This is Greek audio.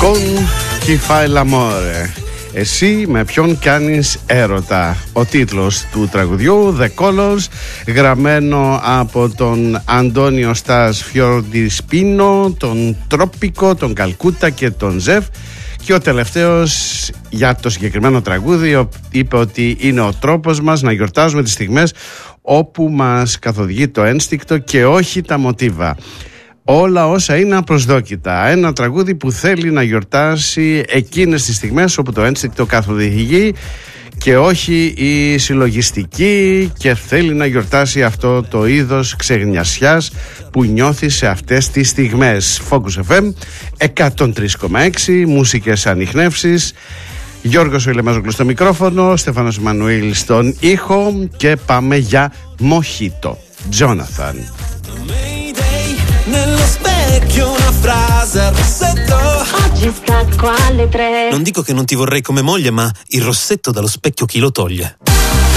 Con chi fai l'amore. Εσύ με ποιον κάνεις έρωτα. Ο τίτλος του τραγουδιού, The Colors, γραμμένο από τον Αντώνιο Στας Φιόρντι-Σπίνο, τον Τρόπικο, τον Καλκούτα και τον Ζεφ. Και ο τελευταίος για το συγκεκριμένο τραγούδι είπε ότι είναι ο τρόπος μας να γιορτάζουμε τις στιγμές όπου μας καθοδηγεί το ένστικτο και όχι τα μοτίβα. Όλα όσα είναι απροσδόκητα. Ένα τραγούδι που θέλει να γιορτάσει εκείνες τις στιγμές όπου το ένστικτο καθοδηγεί και όχι η συλλογιστική, και θέλει να γιορτάσει αυτό το είδος ξεγνιασιάς που νιώθει σε αυτές τις στιγμές. Focus FM 103,6, μουσικές ανιχνεύσεις. Γιώργος Ηλεμάζογλου στο μικρόφωνο, Στέφανος Εμμανουήλ στον ήχο, και πάμε για Μοχίτο. Τζόναθαν. Nello specchio una frase al rossetto. Oggi stacco alle 3. Non dico che non ti vorrei come moglie, ma il rossetto dallo specchio chi lo toglie?